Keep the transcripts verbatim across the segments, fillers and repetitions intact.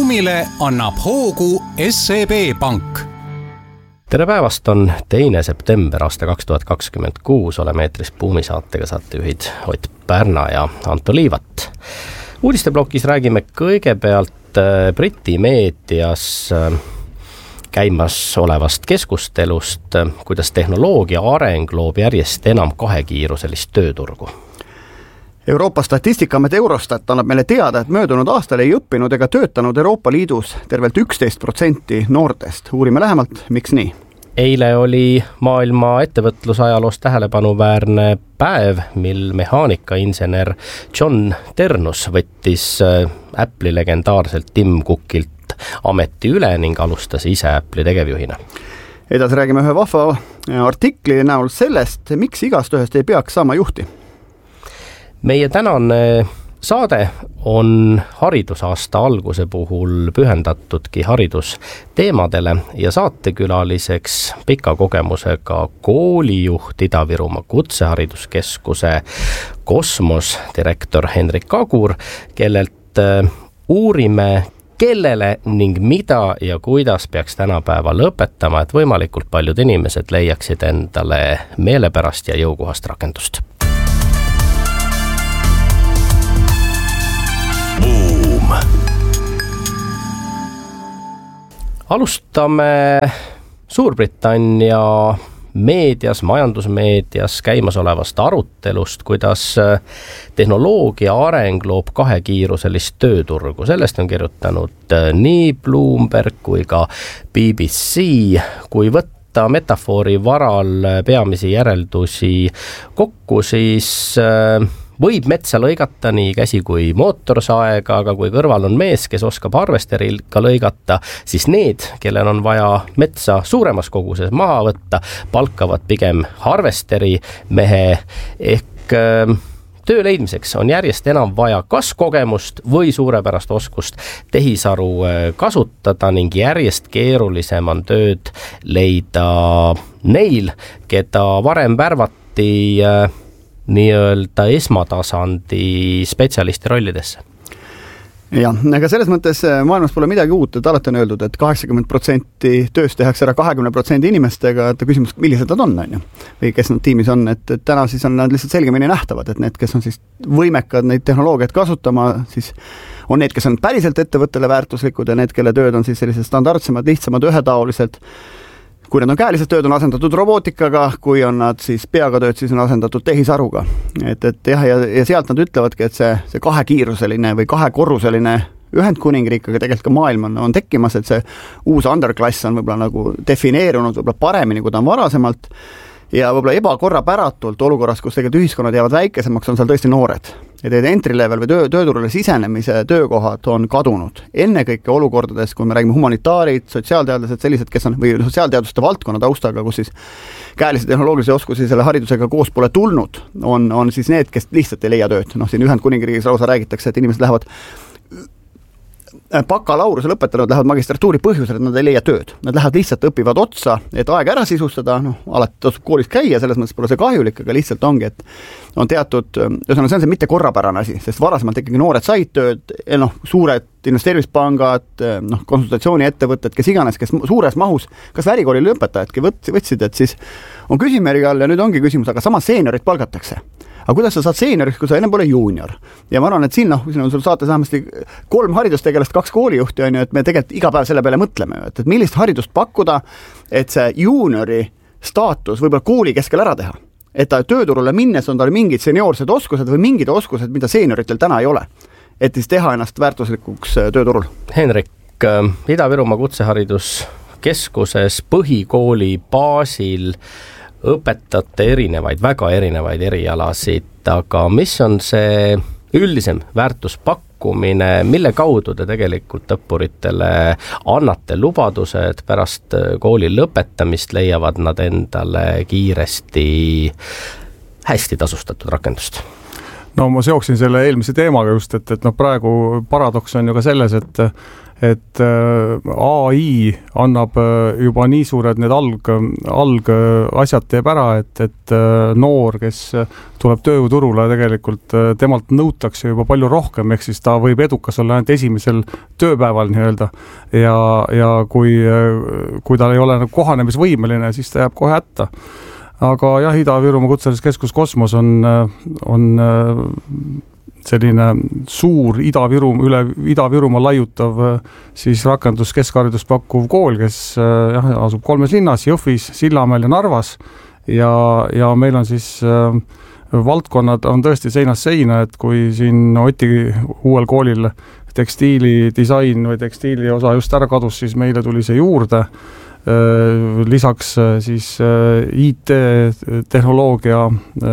Buumile annab hoogu S E B Pank. Tere päevast, on teine september aasta kaks tuhat kakskümmend kuus, oleme eetris Buumi saatega saatejuhid Ott Pärna ja Anto Liivat. Uudisteblokis räägime kõigepealt Briti meedias käimas olevast keskustelust, kuidas tehnoloogia areng loob järjest enam kahekiiruselist tööturgu. Euroopa Statistikaamet Eurostat annab meile teada, et möödunud aastal ei õppinud ega töötanud Euroopa Liidus tervelt üksteist protsenti noortest. Uurime lähemalt, miks nii? Eile oli maailma ettevõtlusajaloos tähelepanuväärne päev, mil mehaanikainsener John Ternus võttis Apple'i legendaarselt Tim Cookilt ameti üle ning alustas ise Apple'i tegevjuhina. Edasi räägime ühe vahva artikli näol sellest, miks igast ühest ei peaks saama juhti. Meie tänane saade on haridusaasta alguse puhul pühendatudki haridusteemadele ja saatekülaliseks pika kogemusega koolijuht Ida-Virumaa Kutsehariduskeskuse Kosmos direktor Henrik Agur, kellelt uurime, kellele ning mida ja kuidas peaks tänapäeval õpetama, et võimalikult paljud inimesed leiaksid endale meelepärast ja jõukohast rakendust. Alustame Suurbritannia meedias, majandusmeedias käimas olevast arutelust, kuidas tehnoloogia areng loob kahekiiruselist tööturgu. Sellest on kirjutanud nii Bloomberg kui ka B B C, kui võtta metafoori varal peamisi järeldusi kokku, siis võib metsa lõigata nii käsi kui mootorsaega, aga kui kõrval on mees, kes oskab harvesteriil ka lõigata, siis need, kellel on vaja metsa suuremas koguses maha võtta, palkavad pigem harvesteri mehe ehk äh, töö leidmiseks on järjest enam vaja kas kogemust või suurepärast oskust tehisaru kasutada ning järjest keerulisem on tööd leida neil, keda varem värvati äh, nii-öelda esmatasandi spetsialisti rollidesse. Jah, aga selles mõttes maailmas pole midagi uut, et alati on öeldud, et kaheksakümmend protsenti tööst tehakse ära kahekümne protsendi inimestega, et küsimus, millised nad on, on ju? Või kes nad tiimis on, et, et täna siis on nad lihtsalt selgemini nähtavad, et need, kes on siis võimekad neid tehnoloogiaid kasutama, siis on need, kes on päriselt ettevõttele väärtuslikud ja need, kelle tööd on siis sellised standardsemad, lihtsamad, ühetaolised. Kui nad on käelised tööd, on asendatud robootikaga, kui on nad siis peaga tööd, siis on asendatud tehisaruga. Et, et jah, ja, ja sealt nad ütlevadki, et see, see kahekiiruseline või kahekorruseline Ühendkuningriik, aga tegelikult ka maailm on, on tekkimas, et see uus underklass on võib-olla nagu defineerunud võib-olla paremini, kui ta on varasemalt ja võib-olla ebakorrapäratult olukorras, kus tegelikult ühiskonnad jäävad väikesemaks, on seal tõesti noored. Et entry level või töö, tööturule sisenemise töökohad on kadunud. Ennekõike olukordades, kui me räägime humanitaarid, sotsiaalteadlased, sellised, kes on, või sotsiaalteaduste valdkonna taustaga, kus siis käelise tehnoloogilise oskusi selle haridusega koos pole tulnud, on, on siis need, kes lihtsalt ei leia tööd. Noh, siin Ühendkuningriigis lausa räägitakse, et inimesed lähevad bakalaureuse lõpetanud, lähevad magistratuuri põhjusel, et nad ei leia tööd. Nad lähevad lihtsalt õpivad otsa, et aeg ära sisustada, noh, alati tasub koolis käia, selles mõttes pole see kahjulik, aga lihtsalt ongi, et on teatud, ühesõnaga see on see mitte korrapärane asi, sest varasemalt ikkagi noored said tööd, noh, suured investeerimispangad, noh, konsultatsiooniettevõtted, kes iganes, kes suures mahus, kas värikooli lõpetajadki võtsid, et siis on küsimärgi all ja nüüd ongi küsimus, aga samas seeniorit palgatakse. Aga kuidas sa saad seenioriks, kui sa enne pole juunior? Ja ma arvan, et siin, noh, siin on sul saates vähemasti kolm haridustegelast, kaks koolijuhti on ju, et me tegelikult iga päev selle peale mõtleme, et, et millist haridust pakkuda, et see juuniori staatus võib-olla kooli keskel ära teha. Et ta tööturule minnes on tal mingid senioorsed oskused või mingid oskused, mida seenioritel täna ei ole. Et siis teha ennast väärtuslikuks tööturul. Henrik, Ida-Virumaa Kutsehariduskeskuses põhikooli baasil õpetate erinevaid, väga erinevaid erialasid, aga mis on see üldisem väärtuspakkumine, mille kaudu te tegelikult õppuritele annate lubaduse, et pärast kooli lõpetamist leiavad nad endale kiiresti hästi tasustatud rakendust? No ma seoksin selle eelmise teemaga just, et, et noh, praegu paradoks on ju ka selles, et et A I annab juba nii suured need alg, alg asjad teeb ära, et, et noor, kes tuleb tööjõuturule, tegelikult temalt nõutakse juba palju rohkem, ehk siis ta võib edukas olla ainult esimesel tööpäeval nii-öelda ja, ja kui, kui ta ei ole kohanemisvõimeline, siis ta jääb kohe hätta. Aga jah, Ida-Virumaa Kutseliseks Keskus Kosmos on, on selline suur Ida-Viru, üle Ida-Virumaa laiutav siis rakendus keskharidust pakkuv kool, kes jah, asub kolmes linnas, Jõhvis, Sillamäel ja Narvas ja, ja meil on siis äh, valdkonnad on tõesti seinast seina, et kui siin Oti uuel koolil tekstiili disain või tekstiili osa just ära kadus, siis meile tuli see juurde. Lisaks siis I T-tehnoloogia,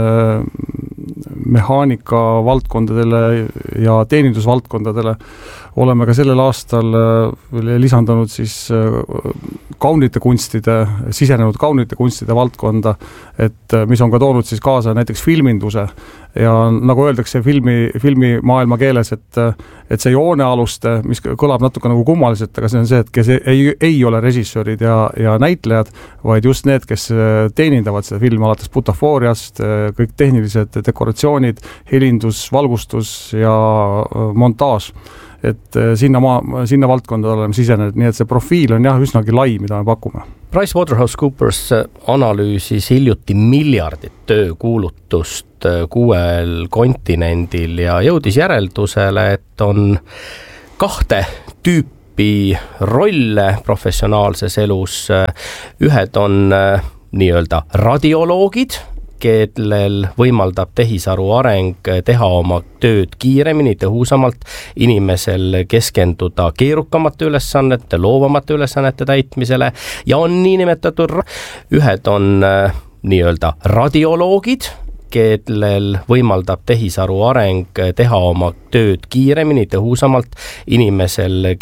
mehaanika valdkondadele ja teenindusvaldkondadele oleme ka sellel aastal lisandunud siis kaunite kunstide, sisenenud kaunite kunstide valdkonda, et mis on ka toonud siis kaasa näiteks filminduse ja nagu öeldakse filmi, filmi maailma keeles, et, et see joonealuste, mis kõlab natuke nagu kummaliselt, aga see on see, et kes ei, ei ole režissöörid ja, ja näitlejad, vaid just need, kes teenindavad seda filmi alates butafooriast, kõik tehnilised dekoratsioonid, helindus, valgustus ja montaaž. Et sinna, maa, sinna valdkonda oleme sisenenud, nii et see profiil on jah üsnagi lai, mida me pakume. PricewaterhouseCoopers analüüsis hiljuti miljardit töökuulutust kuuel kontinendil ja jõudis järeldusele, et on kahte tüüpi rolle professionaalses elus. Ühed on nii-öelda radioloogid, kellel võimaldab tehisaru areng teha oma tööd kiiremini, tõhusamalt, inimesel keskenduda keerukamate ülesannete, loovamate ülesannete täitmisele ja on niinimetatud, ühed on nii-öelda radioloogid, kellel võimaldab tehisaru areng teha oma tööd kiiremini, tõhusamalt, inimesel